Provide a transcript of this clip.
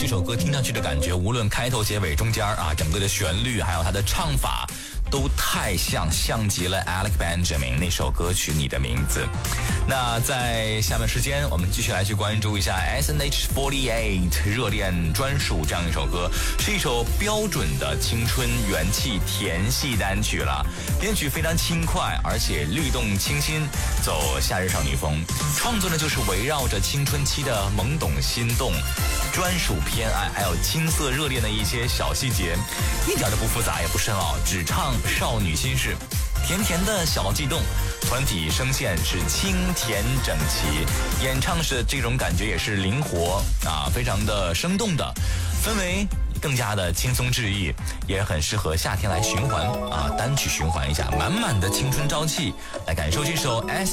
这首歌听上去的感觉，无论开头、结尾、中间啊，整个的旋律还有它的唱法，都太像极了 Alec Benjamin 那首歌曲《你的名字》。那在下面时间，我们继续来去关注一下 S&H48 热恋专属这样一首歌，是一首标准的青春元气甜系单曲了。编曲非常轻快，而且律动清新，走夏日少女风。创作呢就是围绕着青春期的懵懂心动、专属偏爱，还有青涩热恋的一些小细节，一点都不复杂也不深奥，只唱少女心事，甜甜的小悸动。团体声线是清甜整齐，演唱时这种感觉也是灵活啊，非常的生动的，氛围更加的轻松治愈，也很适合夏天来循环啊，单曲循环一下，满满的青春朝气，来感受这首